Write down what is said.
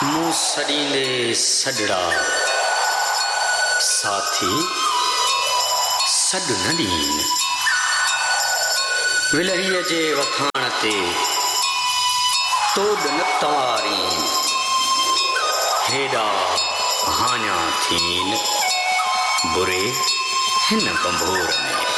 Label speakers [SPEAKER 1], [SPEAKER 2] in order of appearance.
[SPEAKER 1] मूं सॾींदे सॾड़ा साथी सॾ न ॾीन विलहीअ जे वखाण ते तोड़ न तवारी हेॾा हाञा थीन बुरे हिन बंभोर में।